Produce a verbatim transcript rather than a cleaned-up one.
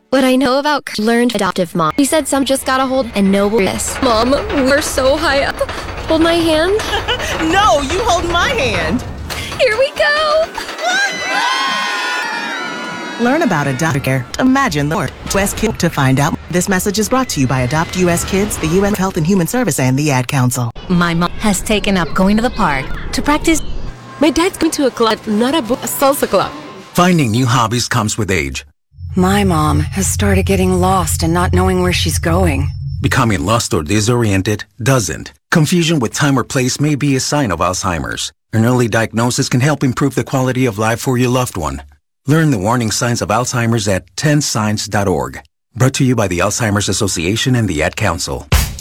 What I know about learned adoptive mom. She said some just got a hold and no this. Mom, we're so high up. Hold my hand. No, you hold my hand. Here we go. Learn about Adopt Care. Imagine the word. U S Kids to find out. This message is brought to you by Adopt U S Kids, the U N Health and Human Service, and the Ad Council. My mom has taken up going to the park to practice. My dad's going to a club, not a, bo- a salsa club. Finding new hobbies comes with age. My mom has started getting lost and not knowing where she's going. Becoming lost or disoriented doesn't. Confusion with time or place may be a sign of Alzheimer's. An early diagnosis can help improve the quality of life for your loved one. Learn the warning signs of Alzheimer's at ten signs dot org. Brought to you by the Alzheimer's Association and the Ad Council.